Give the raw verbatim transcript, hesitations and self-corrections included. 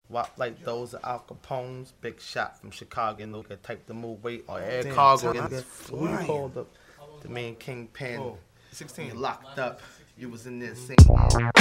What, like those Al Capone's, big shot from Chicago, and look at type the move weight or air Damn, cargo. time And is who you flying. called the, the main kingpin? Oh, sixteen. You locked up. You was in there singing.